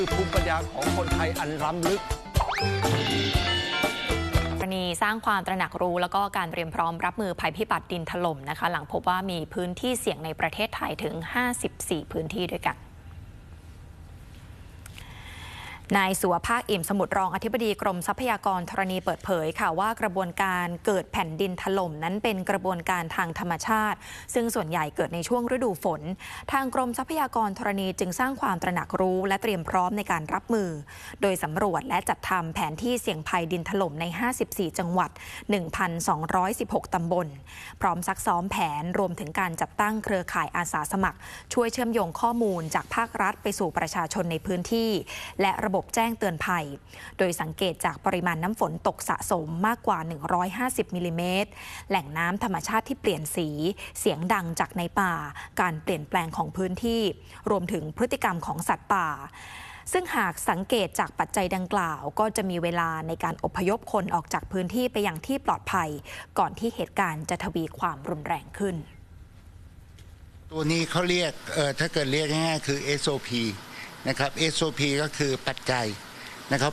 ภูมิปัญญาของคนไทยอันล้ำลึกกรณีสร้างความตระหนักรู้แล้วก็การเตรียมพร้อมรับมือภัยพิบัติดินถล่มนะคะหลังพบว่ามีพื้นที่เสี่ยงในประเทศไทยถึง 54 พื้นที่ด้วยกันนายสุวภาคอิ่มสมุทรรองอธิบดีกรมทรัพยากรธรณีเปิดเผยค่ะว่ากระบวนการเกิดแผ่นดินถล่มนั้นเป็นกระบวนการทางธรรมชาติซึ่งส่วนใหญ่เกิดในช่วงฤดูฝนทางกรมทรัพยากรธรณีจึงสร้างความตระหนักรู้และเตรียมพร้อมในการรับมือโดยสำรวจและจัดทำแผนที่เสี่ยงภัยดินถล่มใน 54 จังหวัด 1,216 ตำบลพร้อมซักซ้อมแผนรวมถึงการจัดตั้งเครือข่ายอาสาสมัครช่วยเชื่อมโยงข้อมูลจากภาครัฐไปสู่ประชาชนในพื้นที่และระบบแจ้งเตือนภัยโดยสังเกตจากปริมาณน้ำฝนตกสะสมมากกว่า150มิลลิเมตรแหล่งน้ำธรรมชาติที่เปลี่ยนสีเสียงดังจากในป่าการเปลี่ยนแปลงของพื้นที่รวมถึงพฤติกรรมของสัตว์ป่าซึ่งหากสังเกตจากปัจจัยดังกล่าวก็จะมีเวลาในการอพยพคนออกจากพื้นที่ไปยังที่ปลอดภัยก่อนที่เหตุการณ์จะทวีความรุนแรงขึ้นตัวนี้เขาเรียกถ้าเกิดเรียกง่ายๆคือ SOP นะครับ SOP ก็คือปัจจัยนะครับ